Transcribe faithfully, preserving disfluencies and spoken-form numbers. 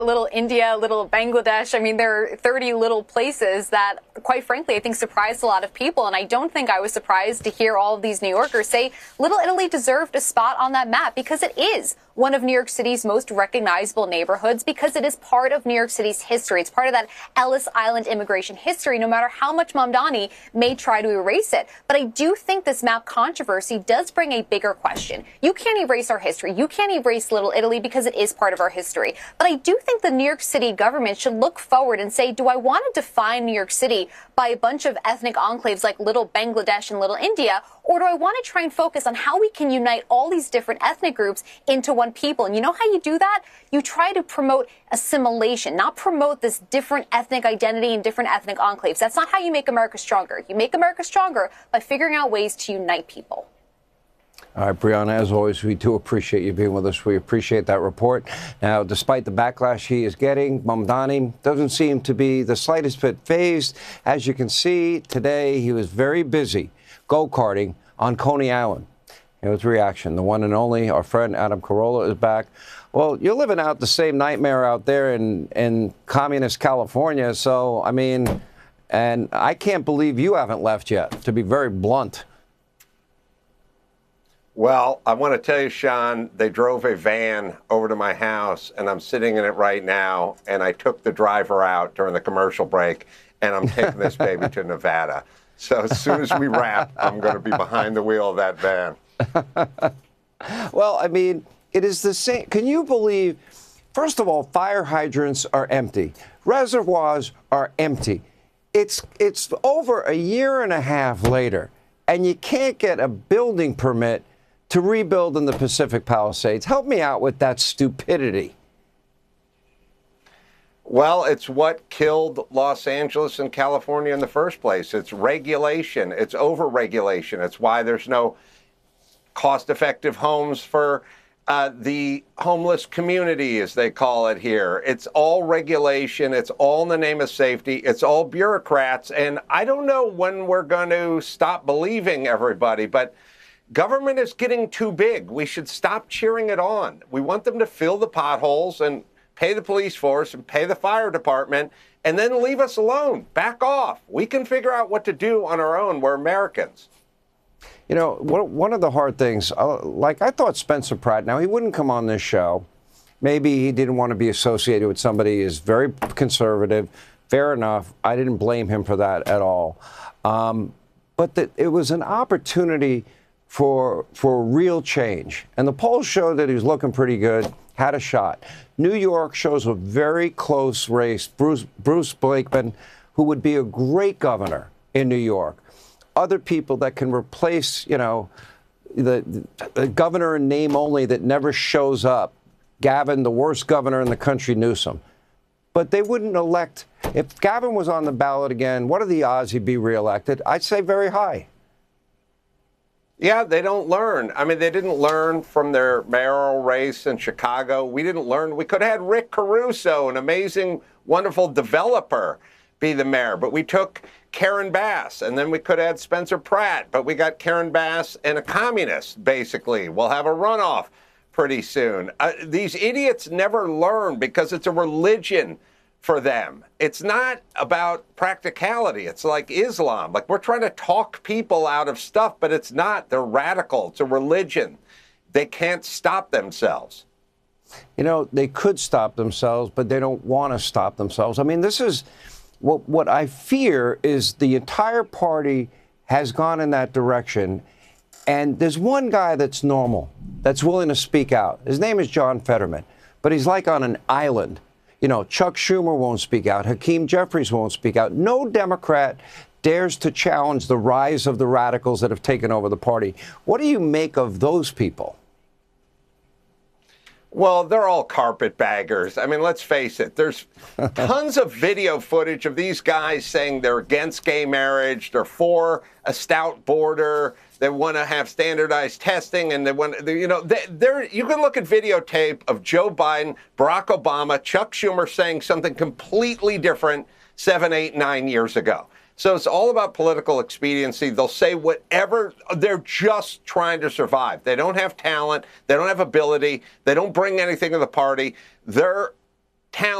Little India, little Bangladesh. I mean, there are thirty little places that, quite frankly, I think surprised a lot of people. And I don't think I was surprised to hear all of these New Yorkers say Little Italy deserved a spot on that map, because it is one of New York City's most recognizable neighborhoods, because it is part of New York City's history. It's part of that Ellis Island immigration history, no matter how much Mamdani may try to erase it. But I do think this map controversy does bring a bigger question. You can't erase our history. You can't erase Little Italy because it is part of our history. But I do think the New York City government should look forward and say, do I want to define New York City by a bunch of ethnic enclaves like Little Bangladesh and Little India, or do I want to try and focus on how we can unite all these different ethnic groups into one people? And you know how you do that? You try to promote assimilation, not promote this different ethnic identity and different ethnic enclaves. That's not how you make America stronger. You make America stronger by figuring out ways to unite people. All right, Brianna, as always, we do appreciate you being with us. We appreciate that report. Now, despite the backlash he is getting, Mamdani doesn't seem to be the slightest bit phased. As you can see, today he was very busy go-karting on Coney Island. Here was reaction. The one and only, our friend Adam Carolla is back. Well, you're living out the same nightmare out there in, in communist California. So, I mean, and I can't believe you haven't left yet, to be very blunt. Well, I want to tell you, Sean, they drove a van over to my house, and I'm sitting in it right now, and I took the driver out during the commercial break, and I'm taking this baby to Nevada. So as soon as we wrap, I'm going to be behind the wheel of that van. Well, I mean, it is the same. Can you believe, first of all, fire hydrants are empty. Reservoirs are empty. It's, it's over a year and a half later, and you can't get a building permit to rebuild in the Pacific Palisades. Help me out with that stupidity. Well, it's what killed Los Angeles and California in the first place. It's regulation. It's over-regulation. It's why there's no cost-effective homes for uh, the homeless community, as they call it here. It's all regulation. It's all in the name of safety. It's all bureaucrats. And I don't know when we're going to stop believing everybody, but government is getting too big. We should stop cheering it on. We want them to fill the potholes and pay the police force and pay the fire department, and then leave us alone. Back off. We can figure out what to do on our own. We're Americans. You know, one of the hard things, like I thought Spencer Pratt, now he wouldn't come on this show. Maybe he didn't want to be associated with somebody who is very conservative. Fair enough. I didn't blame him for that at all. Um, but that it was an opportunity for for real change. And the polls showed that he was looking pretty good, had a shot. New York shows a very close race. Bruce, Bruce Blakeman, who would be a great governor in New York. Other people that can replace, you know, the, the governor in name only that never shows up. Gavin, the worst governor in the country, Newsom. But they wouldn't elect. If Gavin was on the ballot again, what are the odds he'd be reelected? I'd say very high. Yeah, they don't learn. I mean, they didn't learn from their mayoral race in Chicago. We didn't learn. We could have had Rick Caruso, an amazing, wonderful developer, be the mayor. But we took Karen Bass, and then we could have had Spencer Pratt. But we got Karen Bass and a communist, basically. We'll have a runoff pretty soon. Uh, these idiots never learn because it's a religion for them. It's not about practicality. It's like Islam. Like, we're trying to talk people out of stuff, but it's not. They're radical. It's a religion. They can't stop themselves. You know, they could stop themselves, but they don't want to stop themselves. I mean, this is what, what I fear is the entire party has gone in that direction. And there's one guy that's normal, that's willing to speak out. His name is John Fetterman, but he's like on an island. You know, Chuck Schumer won't speak out. Hakeem Jeffries won't speak out. No Democrat dares to challenge the rise of the radicals that have taken over the party. What do you make of those people? Well, they're all carpetbaggers. I mean, let's face it. There's tons of video footage of these guys saying they're against gay marriage, they're for a stout border, they want to have standardized testing, and they want, you know, they, they're, you can look at videotape of Joe Biden, Barack Obama, Chuck Schumer saying something completely different seven, eight, nine years ago. So it's all about political expediency. They'll say whatever. They're just trying to survive. They don't have talent. They don't have ability. They don't bring anything to the party. They're town